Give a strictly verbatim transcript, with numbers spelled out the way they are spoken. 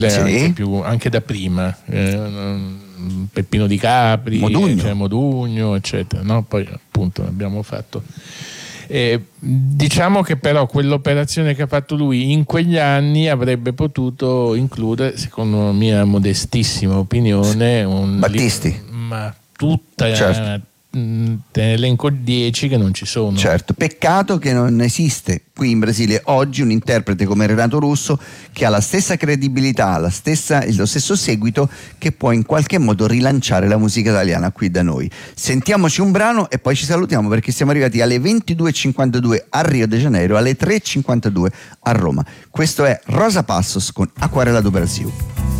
sì. anche, più, anche da prima, eh, Peppino Di Capri, Modugno, cioè Modugno eccetera, no? Poi appunto abbiamo fatto. Eh, diciamo che però quell'operazione che ha fatto lui in quegli anni avrebbe potuto includere, secondo la mia modestissima opinione, un Battisti, li- ma tutta, certo. te ne elenco dieci che non ci sono. Certo, peccato che non esiste qui in Brasile oggi un interprete come Renato Russo che ha la stessa credibilità, la stessa, lo stesso seguito, che può in qualche modo rilanciare la musica italiana qui da noi. Sentiamoci un brano e poi ci salutiamo, perché siamo arrivati alle ventidue e cinquantadue a Rio de Janeiro, alle tre e cinquantadue a Roma. Questo è Rosa Passos con Aquarela do Brasil.